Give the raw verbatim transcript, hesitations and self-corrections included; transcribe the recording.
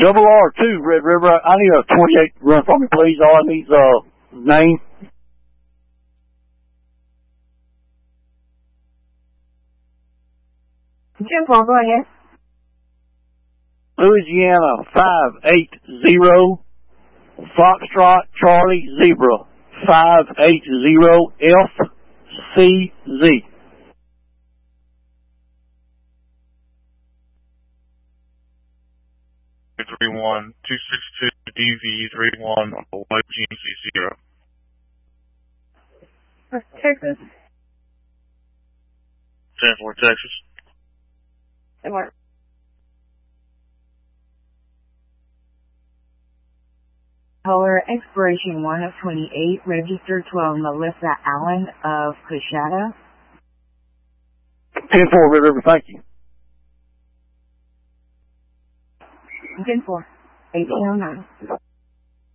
Double R two, Red River. I need a twenty-eight run for me, please. All I need is uh name. ten four, go ahead. Louisiana five eight zero Foxtrot Charlie Zebra five eight zero F C Z. three one two six two D V three one Y G C zero. Texas. ten four, Texas. It worked. Caller expiration one of twenty-eight, registered twelve, Melissa Allen of Coshada. ten four, Red River, thank you. ten four, eighteen oh nine.